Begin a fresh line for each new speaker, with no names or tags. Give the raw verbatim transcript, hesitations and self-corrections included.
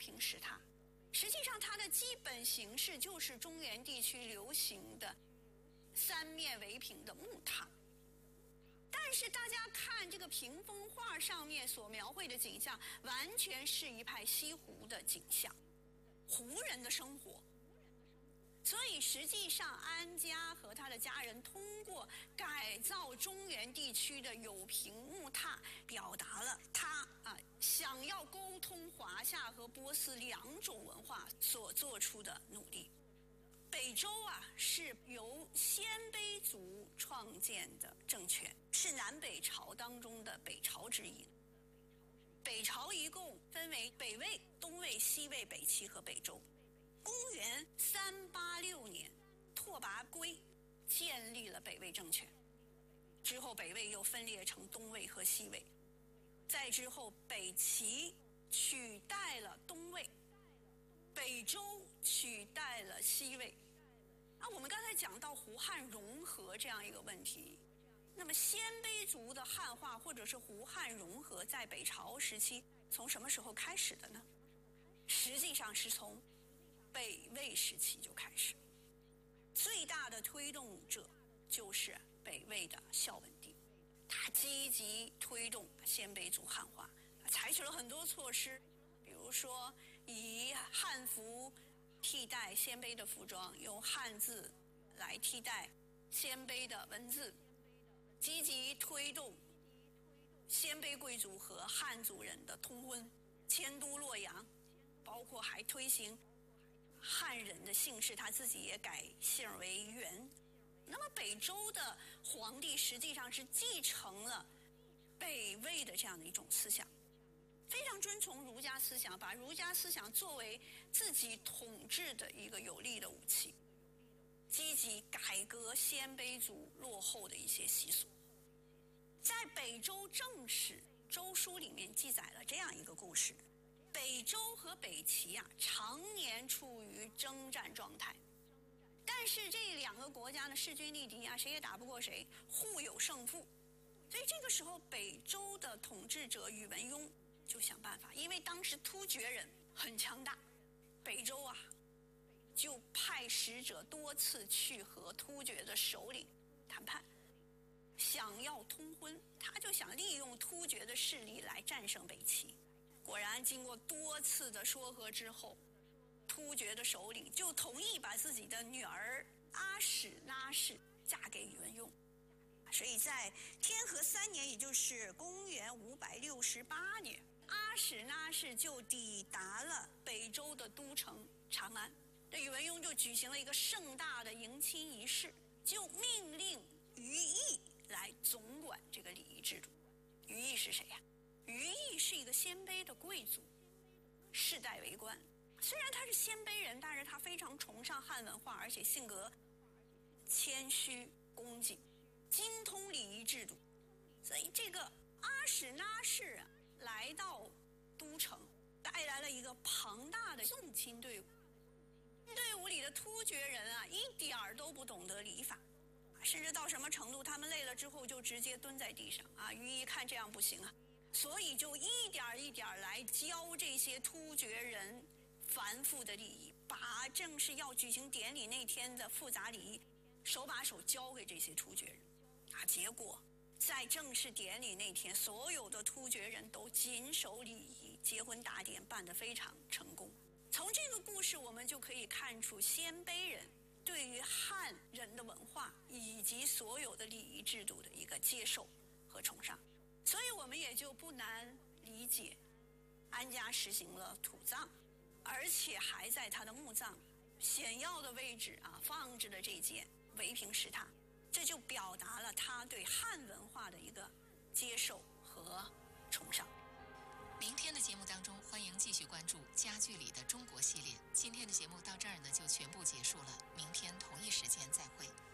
平石塔。实际上它的基本形式就是中原地区流行的三面围屏的木塔。但是大家看这个屏风画上面所描绘的景象，完全是一派西湖的景象，湖人的生活。所以实际上安家和他的家人通过改造中原地区的有屏木塔，表达了他啊想要沟通华夏和波斯两种文化所做出的努力。北周啊是由鲜卑族创建的政权，是南北朝当中的北朝之一。北朝一共分为北魏、东魏、西魏、北齐和北周。公元三八六年，拓跋圭建立了北魏政权，之后北魏又分裂成东魏和西魏，再之后北齐取代了东魏，北周取代了西魏。啊，我们刚才讲到胡汉融合这样一个问题，那么鲜卑族的汉化或者是胡汉融合在北朝时期从什么时候开始的呢？实际上是从北魏时期就开始，最大的推动者就是北魏的孝文帝，他积极推动鲜卑族汉化，采取了很多措施，比如说以汉服替代鲜卑的服装，用汉字来替代鲜卑的文字，积极推动鲜卑贵族和汉族人的通婚，迁都洛阳，包括还推行汉人的姓氏，他自己也改姓为元。那么北周的皇帝实际上是继承了北魏的这样的一种思想，非常遵从儒家思想，把儒家思想作为自己统治的一个有力的武器，积极改革鲜卑族落后的一些习俗。在北周正史周书里面记载了这样一个故事，北周和北齐啊常年处于征战状态，但是这两个国家呢势均力敌啊，谁也打不过谁，互有胜负。所以这个时候北周的统治者宇文邕就想办法，因为当时突厥人很强大，北周啊就派使者多次去和突厥的首领谈判，想要通婚，他就想利用突厥的势力来战胜北齐。果然经过多次的说和之后，突厥的首领就同意把自己的女儿阿史那氏嫁给宇文邕。所以在天和三年，也就是公元五百六十八年，阿史那氏就抵达了北周的都城长安。这宇文邕就举行了一个盛大的迎亲仪式，就命令于毅来总管这个礼仪制度。于毅是谁呀？于毅是一个鲜卑的贵族，世代为官。虽然他是鲜卑人，但是他非常崇尚汉文化，而且性格谦虚恭敬，精通礼仪制度。所以这个阿史那氏啊来到都城，带来了一个庞大的送亲队伍。队伍里的突厥人啊一点儿都不懂得礼法，甚至到什么程度，他们累了之后就直接蹲在地上啊。于毅看这样不行啊，所以就一点一点来教这些突厥人繁复的礼仪，把正式要举行典礼那天的复杂礼仪手把手教给这些突厥人啊。结果在正式典礼那天，所有的突厥人都谨守礼仪，结婚大典办得非常成功。从这个故事我们就可以看出鲜卑人对于汉人的文化以及所有的礼仪制度的一个接受和崇尚。所以我们也就不难理解，安家实行了土葬，而且还在他的墓葬显要的位置啊放置了这件围屏石塔，这就表达了他对汉文化的一个接受和崇尚。
明天的节目当中，欢迎继续关注家具里的中国系列。今天的节目到这儿呢就全部结束了，明天同一时间再会。